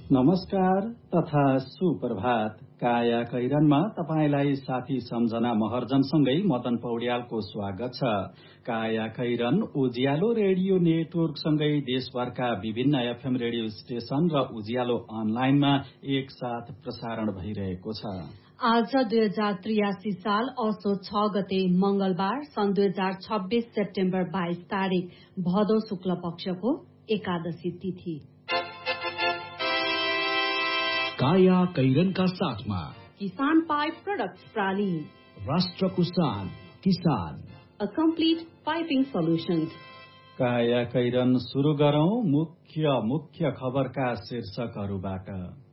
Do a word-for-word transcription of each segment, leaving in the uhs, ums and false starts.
नमस्कार तथा सुप्रभात। काया कैरनमा तपाईलाई साथी सम्झना महर्जनसँगै मदन पौड्यालको स्वागत छ। काया कैरन उज्यालो रेडियो नेटवर्कसँगै देशभरका विभिन्न एफएम रेडियो स्टेशन र उज्यालो अनलाइनमा एक साथ प्रसारण भइरहेको छ। आज दुई हजार त्रियासी साल असो छ गते मंगलबार सन् दुई हजार छब्बीस सेप्टेम्बर बाइस तारीक भदौ शुक्ल पक्षको एकादशी तिथि। काया कैरनका साथमा किसान पाइप प्रोडक्ट्स प्राली, राष्ट्रको शान किसान, अ कम्प्लिट पाइपिङ सोल्युशन्स। काया कैरन सुरु गरौं मुख्य मुख्य खबरका शीर्षकहरूबाट।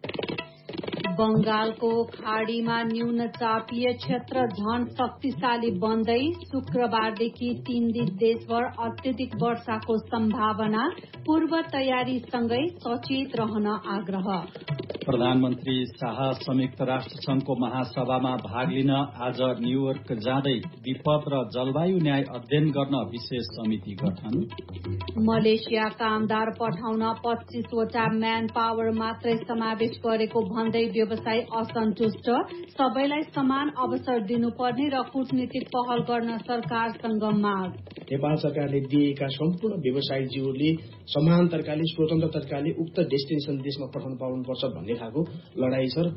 बंगालको खाड़ीमा न्यून चापीय क्षेत्र झन शक्तिशाली बन्दै शुक्रबारदेखि तीन दिन देशभर अत्यधिक वर्षाको सम्भावना, पूर्व तयारीसँगै सचेत रहन आग्रह। प्रधानमन्त्री शाह संयुक्त राष्ट्र संघको महासभामा भाग लिन आज न्यूयोर्क जाँदै विपद र जलवायु न्याय अध्ययन गर्न विशेष समिति गठन। मलेसिया कामदार पठाउन पच्चीसवटा म्यान पावर मात्रै समावेश गरेको भन्दै व्यवसायी असन्तुष्ट, सबैलाई समान अवसर दिनुपर्ने र कूटनीतिक पहल गर्न सरकारसँग माग। नेपाल सरकारले दिएका सम्पूर्ण व्यवसायीज्यूहरूले समान तरिकाले स्वतन्त्र तरिकाले उक्त डेस्टिनेसन देशमा पठाउन पाउनुपर्छ भन्ने खालको लडाई छ।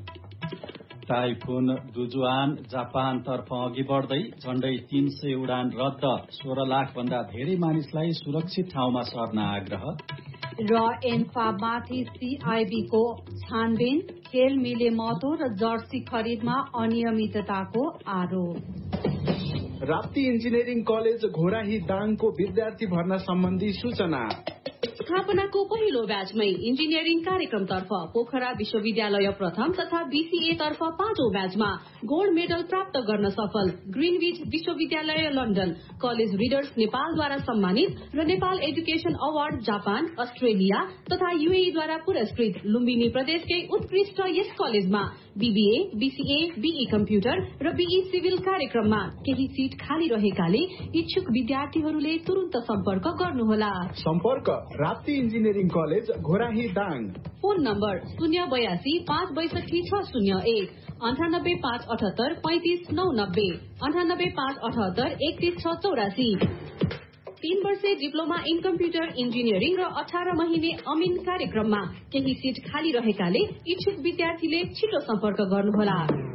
टाइफुन डुजुआन जापानतर्फ अघि बढ्दै झण्डै तीन सय उडान रद्द, सोह्र लाख भन्दा धेरै मानिसलाई सुरक्षित ठाउँमा सर्न आग्रह। र एन्फामाथि सीआईबीको छानबिन, खेल मिले महतो र जर्सी खरिदमा अनियमितताको आरोप। राप्ती इन्जिनियरिङ कलेज घोराही दाङको विद्यार्थी भर्ना सम्बन्धी सूचना। स्थापनाको पहिलो ब्याचमै इन्जिनियरिङ कार्यक्रमतर्फ पोखरा विश्वविद्यालय प्रथम तथा बीसीए तर्फ पाँचौं ब्याचमा गोल्ड मेडल प्राप्त गर्न सफल ग्रीनविच विश्वविद्यालय लन्डन, कलेज रिडर्स नेपालद्वारा सम्मानित र Nepal education award Japan, Australia तथा यूएईद्वारा पुरस्कृत लुम्बिनी प्रदेशकै उत्कृष्ट यस कलेजमा बीबीए, बीसीए, बीई कम्प्युटर र बीई सिभिल कार्यक्रममा केही सीट खाली रहेकाले इच्छुक विद्यार्थीहरूले तुरन्त सम्पर्क गर्नुहोला। सम्पर्क Rapti engineering college Ghorahi Dang. Phone number शून्य बयासी पाँच बैसठी छ शून्य एक, अन्ठानब्बे पाँच अठहत्तर पैंतिस नौ नब्बे, अन्ठानब्बे पाँच अठहत्तर एकतीस छ चौरासी। तीन वर्षे डिप्लोमा इन कम्प्युटर इन्जिनियरिङ र अठार महिने अमिन कार्यक्रममा केही सीट खाली रहेकाले इच्छुक विद्यार्थीले छिटो सम्पर्क गर्नुहोला।